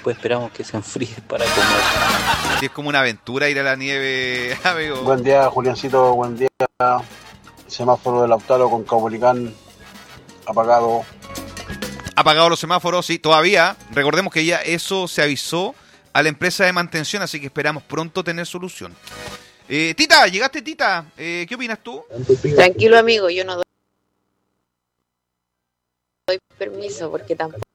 después esperamos que se enfríe para comer. Sí, es como una aventura ir a la nieve, amigo. Buen día, Juliancito, buen día. Semáforo de Lautaro con Caupolicán apagado. Apagados los semáforos, sí, todavía. Recordemos que ya eso se avisó a la empresa de mantención, así que esperamos pronto tener solución. Tita, llegaste, Tita. ¿Qué opinas tú? Tranquilo, amigo, yo no doy permiso porque tampoco